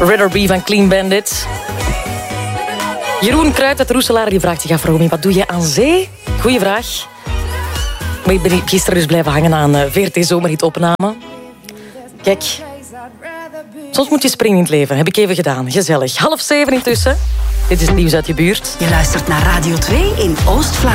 Ritter B van Clean Bandit. Jeroen Kruijt uit Roeselaar die vraagt zich af, Romy, wat doe je aan zee? Goeie vraag. Maar ik ben gisteren dus blijven hangen aan VRT Zomerhit-opname. Kijk, soms moet je springen in het leven. Heb ik even gedaan. Gezellig. 6:30 intussen. Dit is het nieuws uit je buurt. Je luistert naar Radio 2 in Oost-Vlaanderen.